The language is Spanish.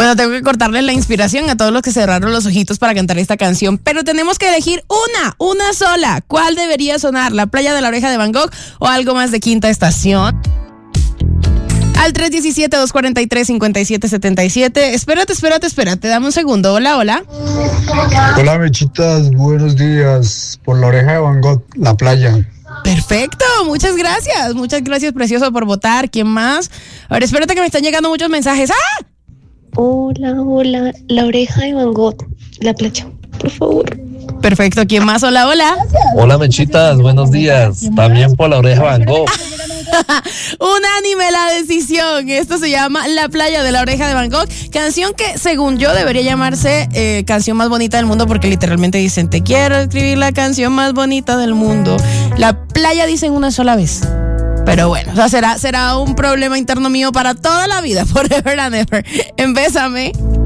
Bueno, tengo que cortarle la inspiración a todos los que cerraron los ojitos para cantar esta canción, pero tenemos que elegir una sola. ¿Cuál debería sonar? ¿La playa de la oreja de Van Gogh o algo más de Quinta Estación? Al 317-243-5777. Espérate, dame un segundo. Hola. Hola, mechitas, buenos días. Por la oreja de Van Gogh, la playa. Perfecto, muchas gracias, precioso, por votar. ¿Quién más? A ver, espérate que me están llegando muchos mensajes. ¡Ah! Hola, la oreja de Van Gogh, la playa, por favor. Perfecto, ¿quién más? Hola. Hola, mechitas, buenos días. También por la oreja de Van Gogh. Unánime la decisión. Esto se llama La playa de la oreja de Van Gogh, canción que según yo debería llamarse canción más bonita del mundo, porque literalmente dicen: te quiero escribir la canción más bonita del mundo. La playa dicen una sola vez. Pero bueno, o sea, será un problema interno mío para toda la vida, forever and ever. Bésame.